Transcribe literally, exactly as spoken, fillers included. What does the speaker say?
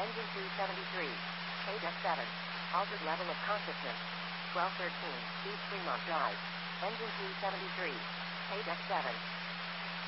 Engine two seventy-three. Page F seven. Altered level of consciousness. twelve thirteen. East Fremont Drive. Engine two seventy-three. Page F seven.